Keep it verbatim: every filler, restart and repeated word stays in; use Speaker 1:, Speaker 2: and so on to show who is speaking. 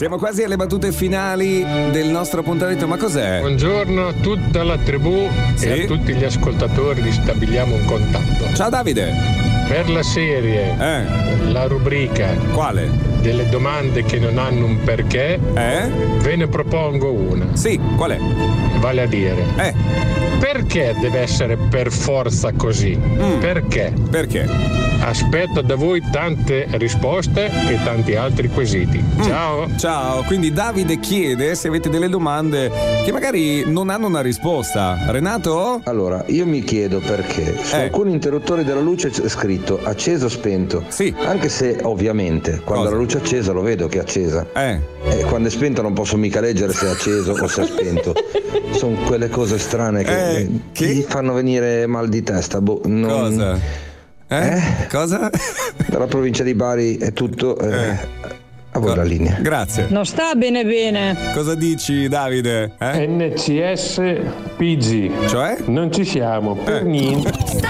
Speaker 1: Siamo quasi alle battute finali del nostro appuntamento, ma cos'è?
Speaker 2: Buongiorno a tutta la tribù
Speaker 1: Sì?
Speaker 2: e a tutti gli ascoltatori di Stabiliamo un Contatto.
Speaker 1: Ciao Davide!
Speaker 2: Per la serie,
Speaker 1: Eh,
Speaker 2: la rubrica
Speaker 1: quale?
Speaker 2: delle domande che non hanno un perché,
Speaker 1: Eh?
Speaker 2: ve ne propongo una,
Speaker 1: Sì, qual è?
Speaker 2: vale a dire,
Speaker 1: Eh,
Speaker 2: perché deve essere per forza così?
Speaker 1: Mm.
Speaker 2: Perché?
Speaker 1: perché?
Speaker 2: Aspetto da voi tante risposte e tanti altri quesiti. Ciao!
Speaker 1: Ciao, quindi Davide chiede se avete delle domande che magari non hanno una risposta. Renato?
Speaker 3: Allora, io mi chiedo perché su
Speaker 1: Eh.
Speaker 3: alcuni interruttori della luce c'è scritto acceso spento.
Speaker 1: Sì.
Speaker 3: Anche se ovviamente quando
Speaker 1: Cosa?
Speaker 3: la luce è accesa lo vedo che è accesa.
Speaker 1: Eh,
Speaker 3: E quando è spenta non posso mica leggere se è acceso o se è spento. Sono quelle cose strane che,
Speaker 1: Eh, che?
Speaker 3: mi fanno venire mal di testa. Boh, non-
Speaker 1: cosa? Eh?
Speaker 3: Eh?
Speaker 1: Cosa?
Speaker 3: Dalla provincia di Bari è tutto. eh, A voi la linea.
Speaker 1: Grazie.
Speaker 4: Non sta bene bene.
Speaker 1: Cosa dici, Davide? Eh?
Speaker 2: N C S P G.
Speaker 1: Cioè?
Speaker 2: Non ci siamo per
Speaker 1: Eh.
Speaker 2: niente.
Speaker 5: Sta